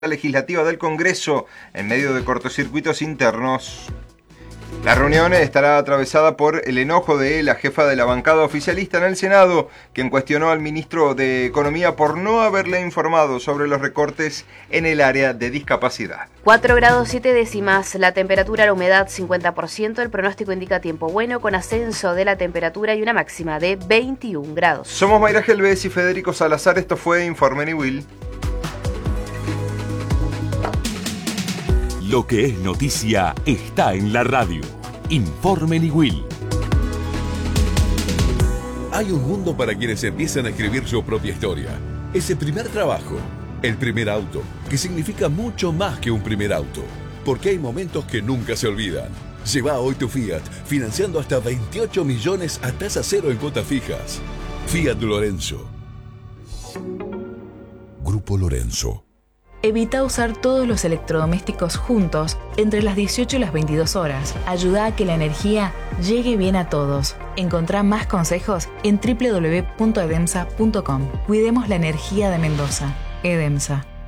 Legislativa del Congreso en medio de cortocircuitos internos. La reunión estará atravesada por el enojo de la jefa de la bancada oficialista en el Senado, quien cuestionó al ministro de Economía por no haberle informado sobre los recortes en el área de discapacidad. 4 grados 7 décimas, la temperatura, la humedad 50%, el pronóstico indica tiempo bueno con ascenso de la temperatura y una máxima de 21 grados. Somos Mayra Gelbez y Federico Salazar, esto fue Informe Niwil. Lo que es noticia está en la radio. Informe Niwil. Hay un mundo para quienes empiezan a escribir su propia historia. Ese primer trabajo, el primer auto, que significa mucho más que un primer auto. Porque hay momentos que nunca se olvidan. Lleva hoy tu Fiat, financiando hasta 28 millones a tasa cero en cuotas fijas. Fiat Lorenzo. Grupo Lorenzo. Evita usar todos los electrodomésticos juntos entre las 18 y las 22 horas. Ayuda a que la energía llegue bien a todos. Encontrá más consejos en www.edemsa.com. Cuidemos la energía de Mendoza. Edemsa.